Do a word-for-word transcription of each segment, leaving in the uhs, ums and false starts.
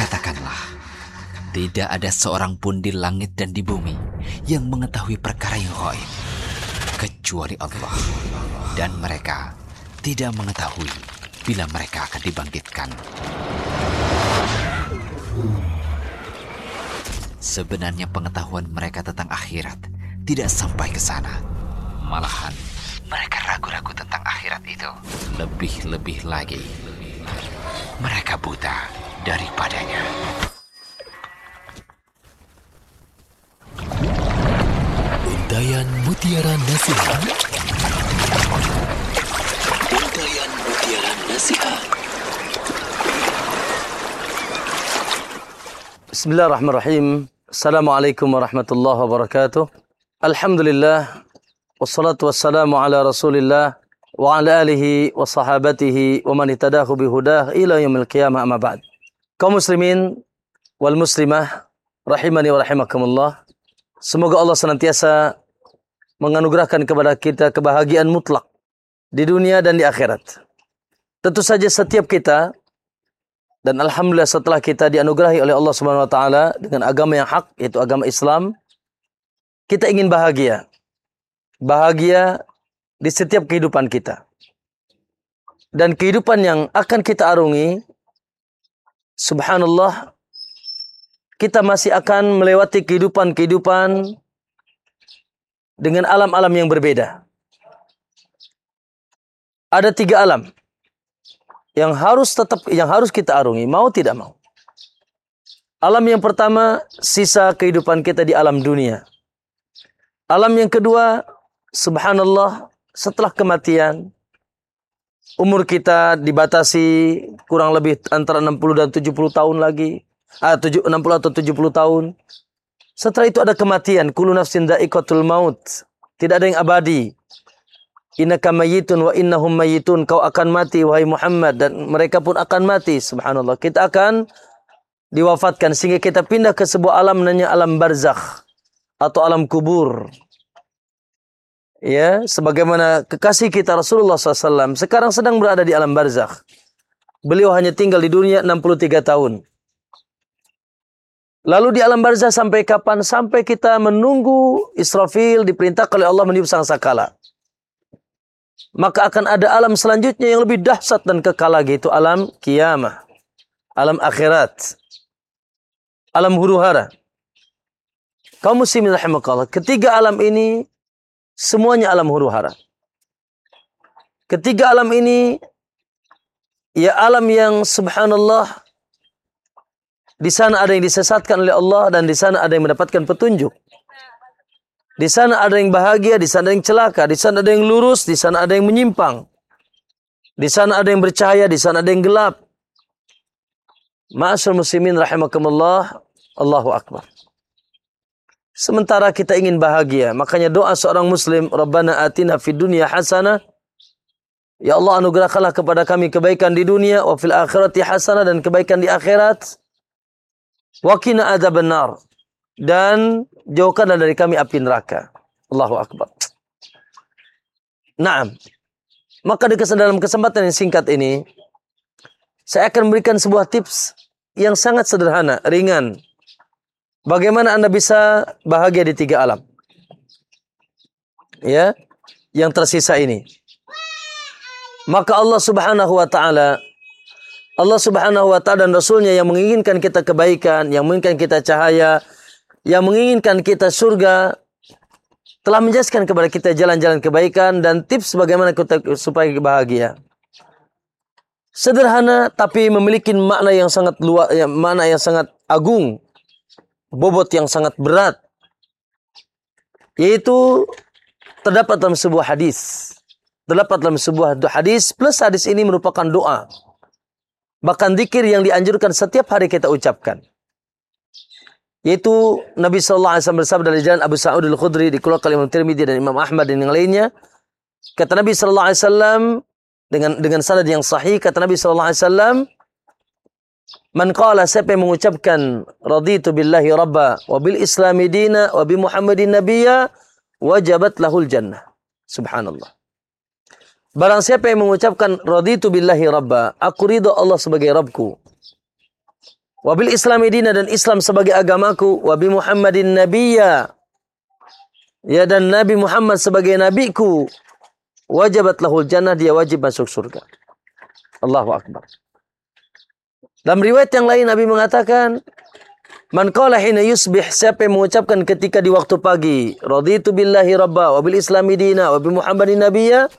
Katakanlah, tidak ada seorang pun di langit dan di bumi yang mengetahui perkara yang gaib kecuali Allah, dan mereka tidak mengetahui bila mereka akan dibangkitkan. Sebenarnya pengetahuan mereka tentang akhirat tidak sampai ke sana. Malahan mereka ragu-ragu tentang akhirat itu. Lebih-lebih lagi, mereka buta daripadanya. Untayan Mutiara Nasihat. Untayan Mutiara Nasihat. Bismillahirrahmanirrahim. Assalamualaikum warahmatullahi wabarakatuh. Alhamdulillah. Wassalatu wassalamu ala rasulillah. Wa ala alihi wa sahabatihi wa man itadahu bihudah ila yaumil qiyamah amma ba'd. Kaum muslimin wal muslimah rahimani wa rahimakumullah. Semoga Allah senantiasa menganugerahkan kepada kita kebahagiaan mutlak di dunia dan di akhirat. Tentu saja setiap kita, dan alhamdulillah setelah kita dianugerahi oleh Allah Subhanahu wa taala dengan agama yang hak, yaitu agama Islam, kita ingin bahagia. Bahagia di setiap kehidupan kita. Dan kehidupan yang akan kita arungi, subhanallah, kita masih akan melewati kehidupan-kehidupan dengan alam-alam yang berbeda. Ada tiga alam yang harus tetap yang harus kita arungi, mau tidak mau. Alam yang pertama, sisa kehidupan kita di alam dunia. Alam yang kedua, subhanallah, setelah kematian, umur kita dibatasi kurang lebih antara enam puluh dan tujuh puluh tahun lagi. Ah, enam puluh atau tujuh puluh tahun. Setelah itu ada kematian. Kullu nafsin dha'iqatul maut. Tidak ada yang abadi. Innaka mayyitun wa innahum mayyitun. Kau akan mati wahai Muhammad, dan mereka pun akan mati. Subhanallah. Kita akan diwafatkan sehingga kita pindah ke sebuah alam namanya alam barzakh atau alam kubur. Ya, sebagaimana kekasih kita Rasulullah shallallahu alaihi wasallam sekarang sedang berada di alam barzakh. Beliau hanya tinggal di dunia enam puluh tiga tahun. Lalu di alam barzakh sampai kapan? Sampai kita menunggu Israfil diperintahkan oleh Allah meniup sangkakala. Maka akan ada alam selanjutnya yang lebih dahsyat dan kekal lagi, itu alam kiamah, alam akhirat, alam huru-hara. Kaum muslimin rahimakallah, ketiga alam ini semuanya alam huru-hara. Ketiga alam ini ya alam yang subhanallah, di sana ada yang disesatkan oleh Allah dan di sana ada yang mendapatkan petunjuk. Di sana ada yang bahagia, di sana ada yang celaka, di sana ada yang lurus, di sana ada yang menyimpang. Di sana ada yang bercahaya, di sana ada yang gelap. Ma'asyiral muslimin rahimakumullah, Allahu akbar. Sementara kita ingin bahagia, makanya doa seorang muslim, Rabbana atina fid dunya hasanah. Ya Allah, anugerahkanlah kepada kami kebaikan di dunia, wa fil akhirati hasanah, dan kebaikan di akhirat. Wa qina adzabannar, dan jauhkanlah dari kami api neraka. Allahu akbar. Naam. Maka dalam kesempatan yang singkat ini, saya akan memberikan sebuah tips yang sangat sederhana, ringan. Bagaimana Anda bisa bahagia di tiga alam? Ya, yang tersisa ini. Maka Allah Subhanahu wa taala Allah Subhanahu wa taala dan Rasulnya yang menginginkan kita kebaikan, yang menginginkan kita cahaya, yang menginginkan kita surga, telah menjelaskan kepada kita jalan-jalan kebaikan dan tips bagaimana kita supaya bahagia. Sederhana tapi memiliki makna yang sangat luas, ya, makna yang sangat agung, bobot yang sangat berat. Yaitu terdapat dalam sebuah hadis. Terdapat dalam sebuah hadis, plus hadis ini merupakan doa. Bahkan zikir yang dianjurkan setiap hari kita ucapkan. Yaitu Nabi sallallahu alaihi wasallam bersabda dari jalan Abu Sa'ud al-Khudri, dikeluarkan oleh Imam Tirmidzi dan Imam Ahmad dan yang lainnya. Kata Nabi sallallahu alaihi wasallam dengan dengan sanad yang sahih, kata Nabi sallallahu alaihi wasallam, man qala, siapa yang mengucapkan raditu billahi rabba wa bil islami dina wa bi Muhammadin nabiyya wajabat lahul jannah. Subhanallah. Barang siapa yang mengucapkan raditu billahi rabba, aku ridha Allah sebagai Rabbku, wabil islami dina, dan Islam sebagai agamaku, wabi Muhammadin nabiyya, ya, dan Nabi Muhammad sebagai nabiku, wajabat lahul jannah, dia wajib masuk surga. Allahu akbar. Dalam riwayat yang lain Nabi mengatakan, man qala hina yusbih, siapa yang mengucapkan ketika di waktu pagi, raditu billahi rabba wa bil islami dina wa bi Muhammadin nabiyya,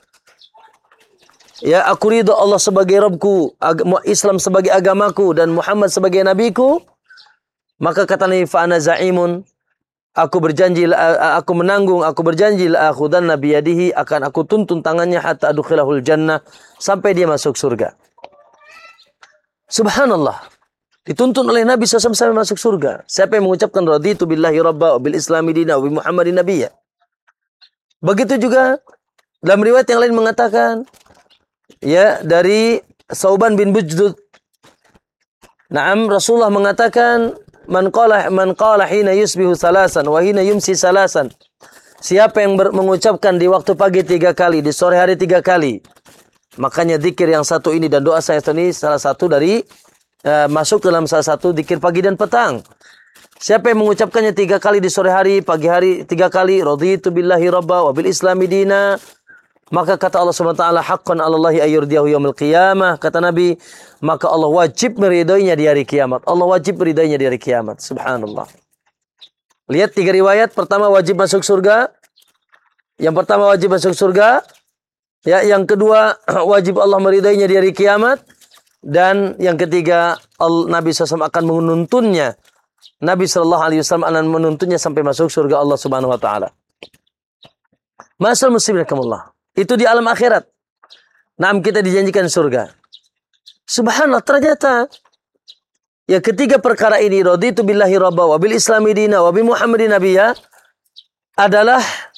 ya, aku ridho Allah sebagai Rabbku, Islam sebagai agamaku, dan Muhammad sebagai nabiku, maka kata Nabi, fa ana za'imun, aku berjanji, aku menanggung, aku berjanji, la akhudanna biyadihi, akan aku tuntun tangannya hatta adkhilahul jannah, sampai dia masuk surga. Subhanallah, dituntun oleh Nabi shallallahu alaihi wasallam sampai masuk surga. Siapa yang mengucapkan raditu billahi rabba wa bil islami dina wa bi Muhammadin nabiyya. Begitu juga dalam riwayat yang lain mengatakan, ya, dari Sauban bin Bujdud, Naam, Rasulullah mengatakan, man qala man qala hina yusbihu salasan wa hina yumsi salasan. Siapa yang ber, mengucapkan di waktu pagi tiga kali, di sore hari tiga kali. Makanya zikir yang satu ini dan doa saya ini salah satu dari uh, masuk dalam salah satu zikir pagi dan petang. Siapa yang mengucapkannya tiga kali di sore hari, pagi hari tiga kali, raditu billahi rabba wa bil islami dina, maka kata Allah Subhanahu wa taala, haqqan 'alallahi ayyurdiyahu yaumil qiyamah, kata Nabi, maka Allah wajib meridainya di hari kiamat. Allah wajib meridainya di hari kiamat. Subhanallah. Lihat tiga riwayat, pertama wajib masuk surga. Yang pertama wajib masuk surga. Ya, yang kedua wajib Allah meridainya di hari kiamat, dan yang ketiga Nabi shallallahu alaihi wasallam akan menuntunnya. Nabi shallallahu alaihi wasallam akan menuntunnya sampai masuk surga Allah Subhanahu wa taala. Ma'asyiral muslimin rahimakumullah. Itu di alam akhirat. Nah, kita dijanjikan surga. Subhanallah, ternyata ya, ketiga perkara ini, raditu billahi rabba wa bil islami dina wa bi Muhammadin nabiyya, adalah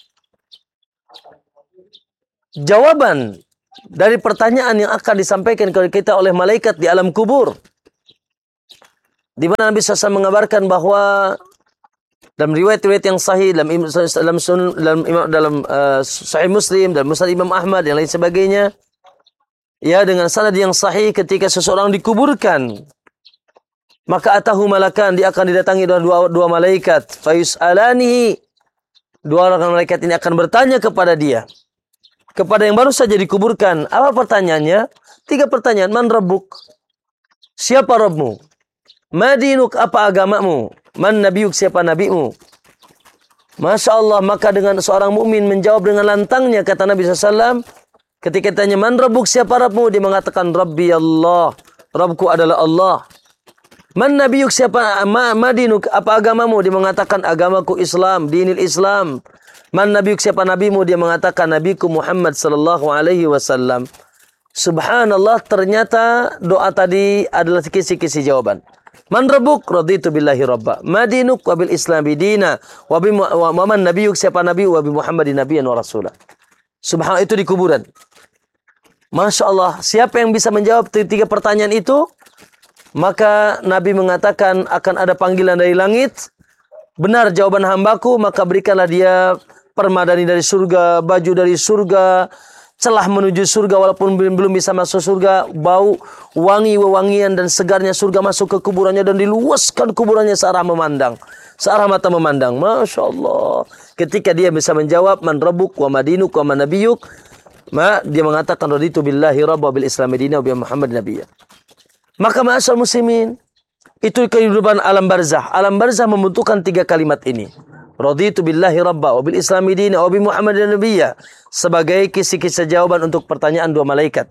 jawaban dari pertanyaan yang akan disampaikan kepada kita oleh malaikat di alam kubur. Di mana Nabi shallallahu alaihi wasallam mengabarkan bahwa dalam riwayat-riwayat yang sahih, dalam dalam dalam dalam uh, Sahih Muslim, dalam Musnad Imam Ahmad dan lain sebagainya, ya, dengan sanad yang sahih, ketika seseorang dikuburkan, maka atahu malakan, dia akan didatangi dengan dua, dua malaikat, fayus'alanihi, dua orang malaikat ini akan bertanya kepada dia, kepada yang baru saja dikuburkan. Apa pertanyaannya? Tiga pertanyaan. Man rabbuk? Siapa Rabbmu? Madinuk, apa agamamu? Man nabiyuk, siapa nabimu? Masya Allah, maka dengan seorang mukmin menjawab dengan lantangnya, kata Nabi shallallahu alaihi wasallam, ketika tanya man rabbuk, siapa Rabbmu? Dia mengatakan Rabbi Allah, Rabbku adalah Allah. Man nabiyuk, siapa ma, madinuk, apa agamamu? Dia mengatakan agamaku Islam, dinil Islam. Man nabiyuk, siapa nabimu? Dia mengatakan nabiku Muhammad sallallahu alaihi wasallam. Subhanallah, ternyata doa tadi adalah kisi-kisi jawaban. Man rabbuk? Raditu billahi rabba. Madinuk? Wabil islami dina. Wabi wa man nabiyuk, siapa nabi? Wabi Muhammadin nabiyyan wa rasulah. Subhanallah, itu di kuburan. Masya Allah, siapa yang bisa menjawab tiga pertanyaan itu? Maka Nabi mengatakan akan ada panggilan dari langit. Benar jawaban hambaku, maka berikanlah dia permadani dari surga, baju dari surga, celah menuju surga walaupun belum bisa masuk surga, bau wangi wewangian dan segarnya surga masuk ke kuburannya dan diluaskan kuburannya searah memandang, searah mata memandang. Masya Allah. Ketika dia bisa menjawab man rabbuk wa madinuk wa man nabiyuk, ma dia mengatakan raditu billahi rabba bil islami dina wa bi Muhammad nabiyya. Maka ma'asyar muslimin, itu kehidupan alam barzah. Alam barzah membutuhkan tiga kalimat ini. Raditu billahi rabba wa bil islami dina wa bi Muhammadin nabiyya, sebagai kisi-kisi jawaban untuk pertanyaan dua malaikat.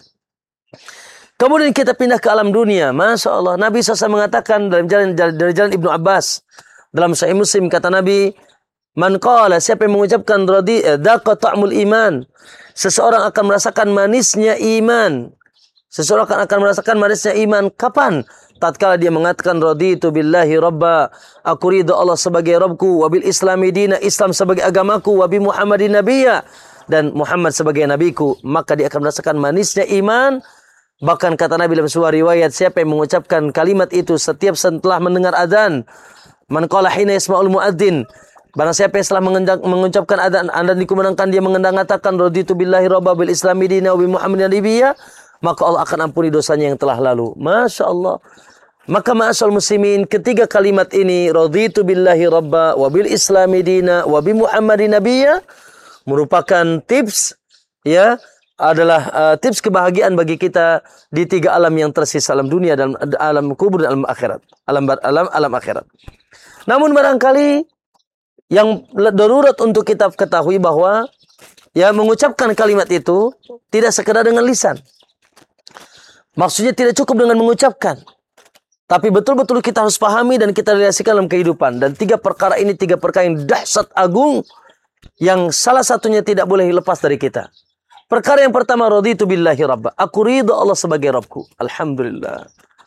Kemudian kita pindah ke alam dunia. Masya Allah, Nabi shallallahu alaihi wasallam mengatakan dalam jalan, dari jalan Ibnu Abbas, dalam Sahih Muslim, kata Nabi, man qala, siapa yang mengucapkan radi daqa ta'mul iman, seseorang akan merasakan manisnya iman. Seseorang akan, akan merasakan manisnya iman. Kapan? Tatkala dia mengatakan raditu billahi rabba, aku ridha Allah sebagai Rabbku, wabil islami dina, Islam sebagai agamaku, wabi Muhammadin nabiyya, dan Muhammad sebagai nabiku, maka dia akan merasakan manisnya iman. Bahkan kata Nabi dalam sebuah riwayat, siapa yang mengucapkan kalimat itu setiap setelah mendengar adzan, man qala hina yasma'ul muadzin, barang siapa yang setelah mengucapkan adzan dan dikumandangkan dia mengatakan raditu billahi rabba bil islami dina wa bi Muhammadin nabiyya, maka Allah akan ampuni dosanya yang telah lalu. Masya Allah. Maka ma'asal muslimin, ketiga kalimat ini, raditu billahi rabba wa bil islami dina wa bi muhammadin nabiyya, merupakan tips, ya, adalah uh, tips kebahagiaan bagi kita di tiga alam yang tersisa, alam dunia dan alam kubur dan alam akhirat. Alam alam alam akhirat. Namun barangkali yang darurat untuk kita ketahui bahwa ya mengucapkan kalimat itu tidak sekadar dengan lisan. Maksudnya tidak cukup dengan mengucapkan. Tapi betul-betul kita harus pahami dan kita realisasikan dalam kehidupan. Dan tiga perkara ini, tiga perkara yang dahsyat agung, yang salah satunya tidak boleh lepas dari kita. Perkara yang pertama, raditu billahi rabba. Aku ridha Allah sebagai Rabbku. Alhamdulillah.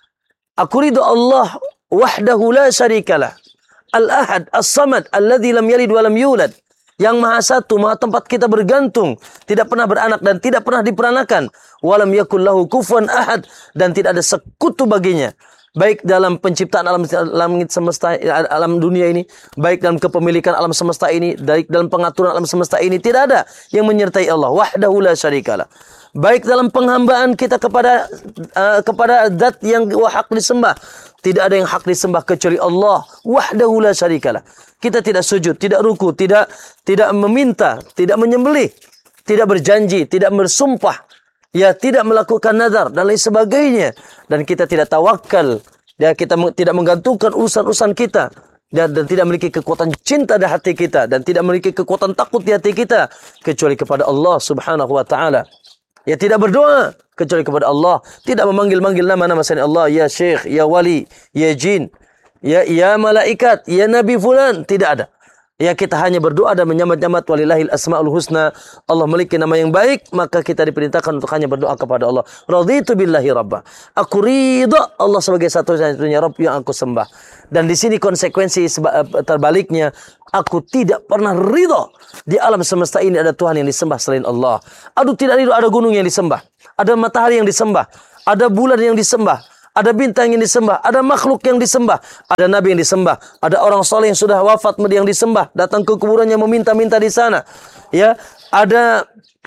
Aku ridha Allah wahdahu la syarikalah. Al-ahad, as-samad, alladhi lam yalid wa lam yulad. Yang maha satu, maha tempat kita bergantung, tidak pernah beranak dan tidak pernah diperanakan. Walam yakul lahu kufuwan ahad, dan tidak ada sekutu baginya. Baik dalam penciptaan alam, alam semesta, alam dunia ini, baik dalam kepemilikan alam semesta ini, baik dalam pengaturan alam semesta ini, tidak ada yang menyertai Allah. Wahdahu la syarikalah. Baik dalam penghambaan kita kepada uh, kepada zat yang hak disembah, tidak ada yang hak disembah kecuali Allah. Wahdahu la syarikalah. Kita tidak sujud, tidak ruku, tidak tidak meminta, tidak menyembelih, tidak berjanji, tidak bersumpah, ya, tidak melakukan nazar dan lain sebagainya, dan kita tidak tawakal, ya, kita tidak menggantungkan urusan-urusan kita, dan, dan tidak memiliki kekuatan cinta di hati kita, dan tidak memiliki kekuatan takut di hati kita kecuali kepada Allah Subhanahu wa taala. Ya, tidak berdoa kecuali kepada Allah, tidak memanggil-manggil nama-nama selain Allah, ya syekh, ya wali, ya jin, ya ya malaikat, ya nabi fulan, tidak ada. Ya, kita hanya berdoa dan menyamat-nyamat, walillahil asmaul husna. Allah memiliki nama yang baik, maka kita diperintahkan untuk hanya berdoa kepada Allah. Raditu billahi rabba. Aku ridha Allah sebagai satu-satunya Rabb yang aku sembah. Dan di sini konsekuensi terbaliknya, aku tidak pernah ridha di alam semesta ini ada Tuhan yang disembah selain Allah. Aduh, tidak ridha ada gunung yang disembah, ada matahari yang disembah, ada bulan yang disembah, ada bintang yang disembah, ada makhluk yang disembah, ada nabi yang disembah, ada orang soleh yang sudah wafat yang disembah, datang ke kuburannya meminta-minta di sana. Ya, ada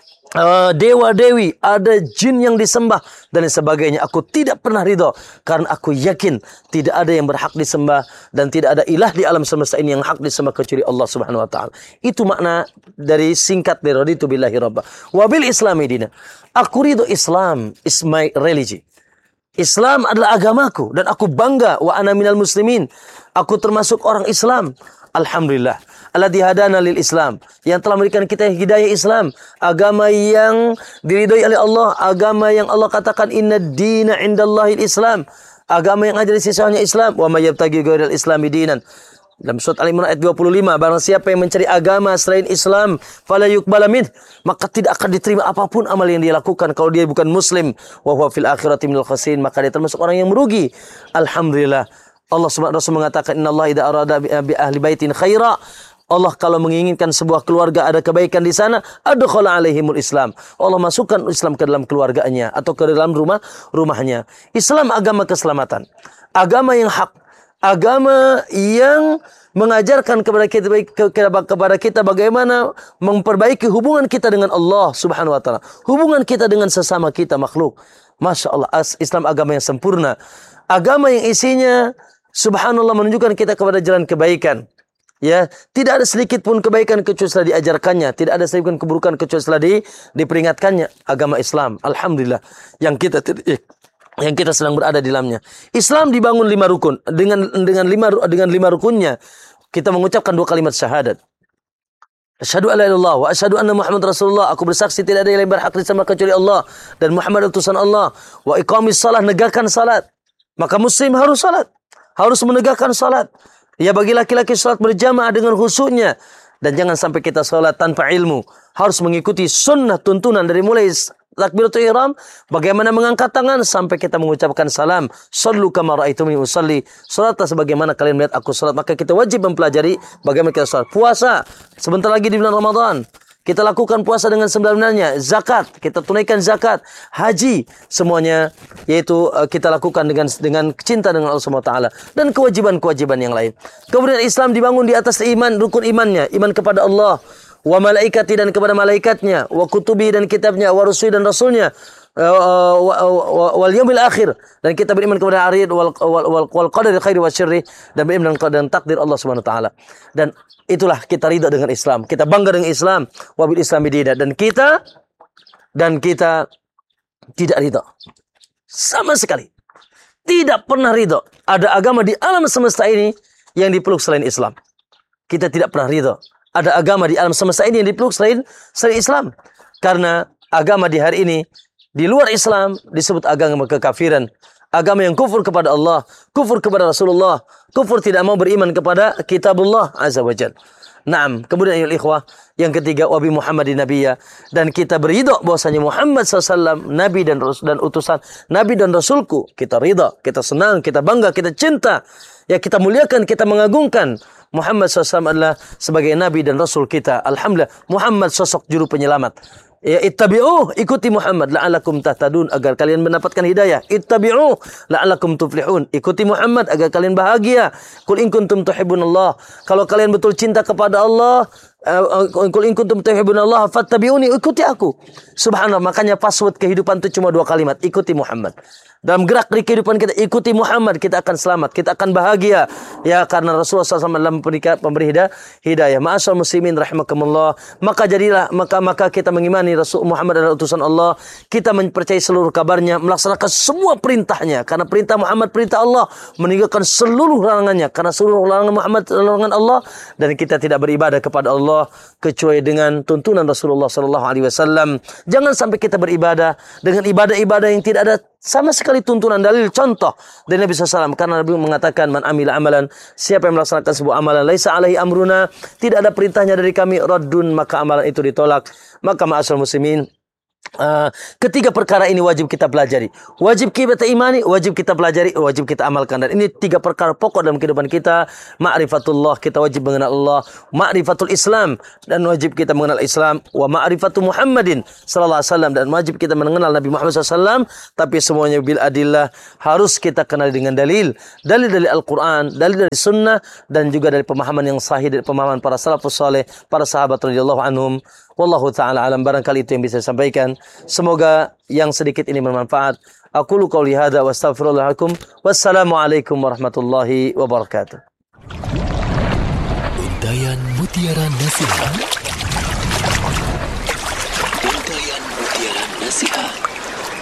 uh, dewa-dewi, ada jin yang disembah dan sebagainya. Aku tidak pernah ridha karena aku yakin tidak ada yang berhak disembah dan tidak ada ilah di alam semesta ini yang hak disembah kecuali Allah Subhanahu wa taala. Itu makna dari singkat dari raditu billahi rabba wa bil islami dina. Aku ridha Islam is my religion. Islam adalah agamaku dan aku bangga, wa ana minal muslimin. Aku termasuk orang Islam. Alhamdulillah. Alladzi hadana lil Islam, yang telah memberikan kita hidayah Islam, agama yang diridhai oleh Allah, agama yang Allah katakan inna dina indallahil Islam, agama yang ada di sisi hanya Islam. Wa may yabtaghi ghairal islami dinan. Dalam surat Al-Imran ayat dua puluh lima, barang siapa yang mencari agama selain Islam, fala yuqbala min, maka tidak akan diterima apapun amal yang dia lakukan kalau dia bukan muslim. Wa huwa fil akhirati minal khasirin, maka dia termasuk orang yang merugi. Alhamdulillah. Allah Subhanahu wa taala mengatakan innallaha idza arada bi ahli baitin khaira, Allah kalau menginginkan sebuah keluarga ada kebaikan di sana, adkhala alaihimul Islam. Allah masukkan Islam ke dalam keluarganya atau ke dalam rumah rumahnya. Islam agama keselamatan, agama yang hak, agama yang mengajarkan kepada kita kepada kita bagaimana memperbaiki hubungan kita dengan Allah Subhanahu wa taala, hubungan kita dengan sesama kita makhluk. Masya Allah, Islam agama yang sempurna, agama yang isinya subhanallah menunjukkan kita kepada jalan kebaikan. Ya, tidak ada sedikit pun kebaikan kecuali setelah diajarkannya, tidak ada sedikit pun keburukan kecuali setelah di, diperingatkannya. Agama Islam, alhamdulillah, yang kita yang kita sedang berada di dalamnya. Islam dibangun lima rukun. Dengan dengan lima dengan lima rukunnya kita mengucapkan dua kalimat syahadat. Asyhadu an la ilaha illallah wa asyhadu anna Muhammad Rasulullah. Aku bersaksi tidak ada yang berhak disembah kecuali Allah dan Muhammad utusan Allah. Wa iqamis shalah, negakkan salat. Maka muslim harus salat, harus menegakkan salat. Ya, bagi laki-laki salat berjamaah dengan khusyuknya, dan jangan sampai kita salat tanpa ilmu. Harus mengikuti sunnah tuntunan dari mulai takbiratul ihram, bagaimana mengangkat tangan sampai kita mengucapkan salam. Sallu kama ra'aitumuni usalli. Salatlah sebagaimana kalian melihat aku salat. Maka kita wajib mempelajari bagaimana kita salat. Puasa, sebentar lagi di bulan Ramadan, kita lakukan puasa dengan sebenarnya. Zakat, kita tunaikan zakat. Haji, semuanya yaitu uh, kita lakukan dengan dengan cinta dengan Allah Subhanahu wa taala dan kewajiban-kewajiban yang lain. Kemudian Islam dibangun di atas iman, rukun imannya, iman kepada Allah, wa malaikati dan kepada malaikatnya, wa kutubi dan kitabnya, wa rusuli dan rasulnya, wal yaumil akhir, dan kita beriman kepada hari wal wal wal qadari khairi wasyarri, dan beriman dengan takdir Allah Subhanahu wa taala. Dan itulah kita ridha dengan Islam, kita bangga dengan Islam, wabil islami dina, dan kita dan kita tidak ridha sama sekali. Tidak pernah ridha ada agama di alam semesta ini yang dipeluk selain Islam. Kita tidak pernah ridha ada agama di alam semesta ini yang dipeluk selain selain Islam. Karena agama di hari ini di luar Islam disebut agama kekafiran, agama yang kufur kepada Allah, kufur kepada Rasulullah, kufur tidak mau beriman kepada kitabullah azza wajalla. Naam, kemudian ayol ikhwah, yang ketiga wabi Muhammadin nabiyya, dan kita beridha bahwasanya Muhammad sallallahu alaihi wasallam nabi dan rasul dan utusan, nabi dan rasulku. Kita ridha, kita senang, kita bangga, kita cinta, ya kita muliakan, kita mengagungkan Muhammad sallallahu alaihi wasallam adalah sebagai nabi dan rasul kita. Alhamdulillah, Muhammad sosok juru penyelamat. Ya, ittabi'uh, ikuti Muhammad la'alakum tahtadun, agar kalian mendapatkan hidayah. Ittabi'uh la'alakum tuflihun, ikuti Muhammad agar kalian bahagia. Qul in kuntum tuhibbunallah, kalau kalian betul cinta kepada Allah, qul in kuntum tuhibbunallah fattabi'uni, ikuti aku. Subhanallah, makanya password kehidupan itu cuma dua kalimat, ikuti Muhammad. Dalam gerak di kehidupan kita, ikuti Muhammad, kita akan selamat, kita akan bahagia. Ya, karena Rasulullah sallallahu alaihi wasallam memberi hidayah. Ma'asyar muslimin rahimakumullah. Maka jadilah, maka maka kita mengimani Rasul Muhammad adalah utusan Allah. Kita mempercayai seluruh kabarnya, melaksanakan semua perintahnya. Karena perintah Muhammad perintah Allah, meninggalkan seluruh larangannya. Karena seluruh larangan Muhammad larangan Allah. Dan kita tidak beribadah kepada Allah kecuali dengan tuntunan Rasulullah sallallahu alaihi wasallam. Jangan sampai kita beribadah dengan ibadah-ibadah yang tidak ada sama sekali tuntunan dalil contoh dari Nabi sallallahu alaihi wasallam. Karena Nabi mengatakan man amila amalan, siapa yang melaksanakan sebuah amalan laisa alaihi amruna, tidak ada perintahnya dari kami, raddun, maka amalan itu ditolak. Maka ma'asyiral muslimin, Uh, ketiga perkara ini wajib kita pelajari, wajib kita imani, wajib kita pelajari, wajib kita amalkan. Dan ini tiga perkara pokok dalam kehidupan kita. Ma'rifatullah, kita wajib mengenal Allah. Ma'rifatul Islam, dan wajib kita mengenal Islam. Wa ma'rifatu Muhammadin sallallahu alaihi wasallam, dan wajib kita mengenal Nabi Muhammad sallallahu alaihi wasallam. Tapi semuanya bil adillah, harus kita kenal dengan dalil, dalil dari Al-Quran, dalil dari Sunnah, dan juga dari pemahaman yang sahih, dari pemahaman para salafus saleh, para sahabat radhiyallahu anhum. Wallahu ta'ala alam. Barangkali itu yang bisa saya sampaikan. Semoga yang sedikit ini bermanfaat. Aqulu qouli hadza wa astaghfirullah lakum. Wassalamualaikum warahmatullahi wabarakatuh. Untayan Mutiara Nasihat.